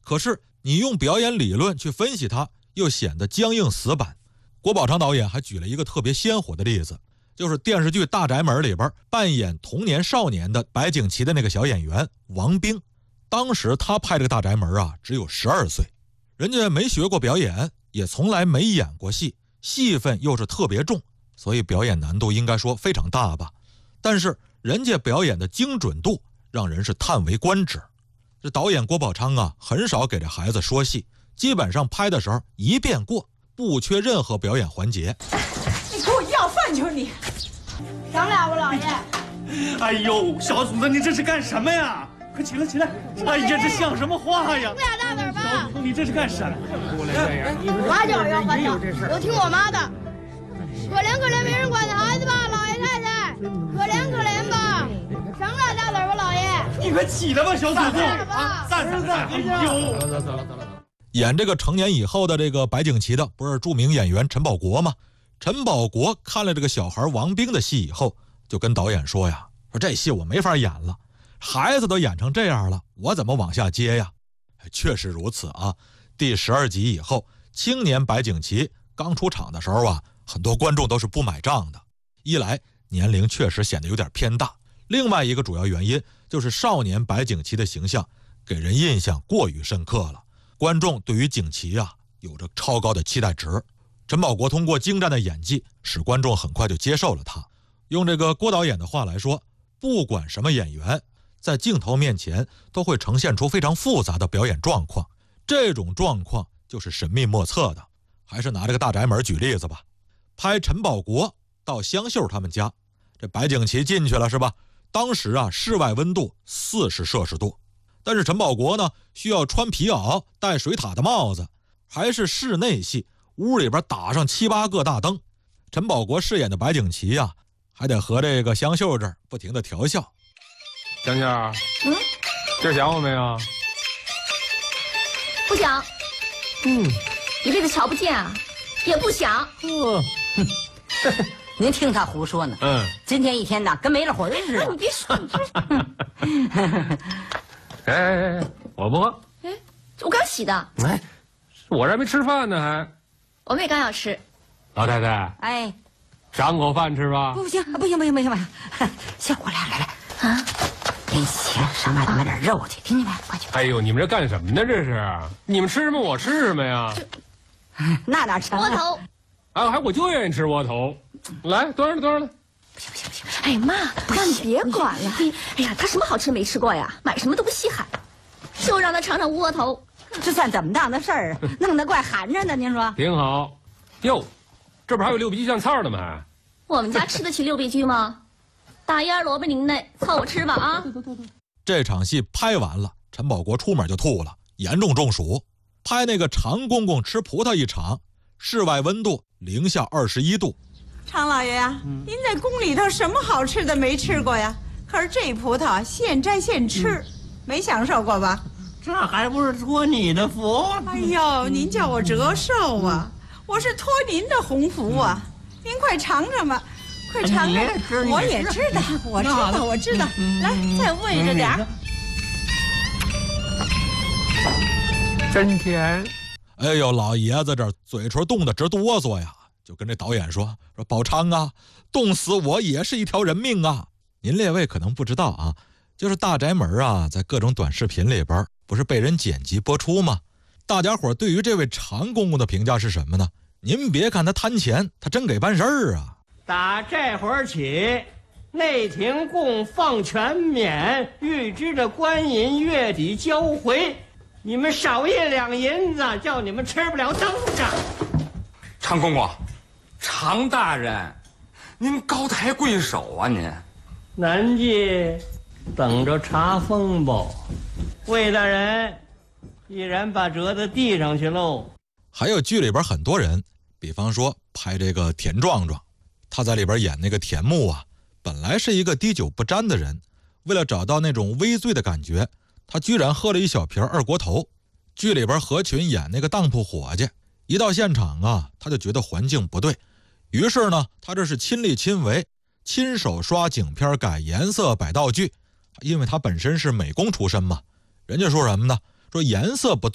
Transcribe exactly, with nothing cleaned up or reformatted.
可是你用表演理论去分析它，又显得僵硬死板。郭宝昌导演还举了一个特别鲜活的例子，就是电视剧《大宅门》里边扮演童年少年的白景琦的那个小演员王冰。当时他拍这个大宅门啊，只有十二岁，人家没学过表演，也从来没演过戏，戏份又是特别重，所以表演难度应该说非常大吧。但是人家表演的精准度让人是叹为观止。这导演郭宝昌啊，很少给这孩子说戏，基本上拍的时候一遍过，不缺任何表演环节。 你给我要饭去你！ 上来吧，老爷。 哎呦，小祖宗，你这是干什么呀？快起来起来！哎呀，这像什么话呀？ 不要大嘴巴！ 小祖宗，你这是干什么？ 花轿要花轿，都听我妈的。可怜可怜没人管的孩子吧，老爷太太，可怜可怜吧。上来大嘴巴，老爷。 你快起来吧，小祖宗！ 啊， 散散散！哎呦， 走了走了走了。演这个成年以后的这个白景琦的，不是著名演员陈宝国吗？陈宝国看了这个小孩王冰的戏以后，就跟导演说呀：“说这戏我没法演了。”孩子都演成这样了，我怎么往下接呀？确实如此啊。第十二集以后，青年白景琦刚出场的时候啊，很多观众都是不买账的。一来年龄确实显得有点偏大，另外一个主要原因就是少年白景琦的形象给人印象过于深刻了，观众对于景琦啊有着超高的期待值。陈宝国通过精湛的演技，使观众很快就接受了他。用这个郭导演的话来说，不管什么演员在镜头面前都会呈现出非常复杂的表演状况，这种状况就是神秘莫测的。还是拿这个大宅门举例子吧，拍陈宝国到香秀他们家，这白景琦进去了是吧？当时啊，室外温度四十摄氏度，但是陈宝国呢需要穿皮袄，戴水獭的帽子，还是室内戏，屋里边打上七八个大灯。陈宝国饰演的白景琦啊，还得和这个香秀这儿不停的调笑。 香秀，嗯，今儿想我没有？ 不想。 嗯， 一辈子瞧不见啊，也不想。 嗯， 您听他胡说呢。 嗯， 今天一天呐，跟没了魂似的。 你别说，你这。 哎哎哎，我不喝。 哎，我刚洗的。 哎，我这还没吃饭呢，还。 我们也刚要吃。 老太太， 哎， 赏口饭吃吧。 不行，不行，不行，不行，不行！小伙来来来啊，给你钱上外头买点肉去，听见没？快去！ 哎呦，你们这干什么呢？这是你们吃什么我吃什么呀？ 那哪成？ 窝头。 啊，还我就愿意吃窝头。来，端上来，端上来。 不行不行不行！ 哎呀妈，妈你别管了。哎呀，他什么好吃没吃过呀？买什么都不稀罕，就让他尝尝窝头。 这算怎么当的事儿啊？弄得怪寒碜的，您说？ 挺好。哟，这不还有六必居酱菜呢吗？还？ 我们家吃得起六必居吗？大烟萝卜您那凑合吃吧啊！ 这场戏拍完了，陈宝国出门就吐了，严重中暑。拍那个常公公吃葡萄一场，室外温度零下二十一度。 常老爷呀，嗯、您在宫里头什么好吃的没吃过呀？可是这葡萄现摘现吃，嗯、没享受过吧？ 这还不是托你的福？ 哎呦，您叫我折寿啊！我是托您的鸿福啊！您快尝尝吧，快尝尝！我也知道，我知道，我知道。来，再喂着点儿。 真甜！ 哎呦，老爷子这嘴唇冻得直哆嗦呀，就跟这导演说：“说宝昌啊，冻死我也是一条人命啊！”您列位可能不知道啊，就是大宅门啊，在各种短视频里边不是被人剪辑播出吗？大家伙对于这位常公公的评价是什么呢？您别看他贪钱，他真给办事儿啊！ 打这会儿起，内廷供放全免，预支的官银月底交回。你们少一两银子，叫你们吃不了兜着。 常公公，常大人，您高抬贵手啊您！ 南记等着查封不？魏大人毅然把折子递上去喽。 还有剧里边很多人，比方说拍这个田壮壮，他在里边演那个田木啊，本来是一个滴酒不沾的人，为了找到那种微醉的感觉，他居然喝了一小瓶二锅头。剧里边何群演那个当铺伙计，一到现场啊，他就觉得环境不对，于是呢，他这是亲力亲为，亲手刷景片、改颜色、摆道具，因为他本身是美工出身嘛。人家说什么呢？说颜色不对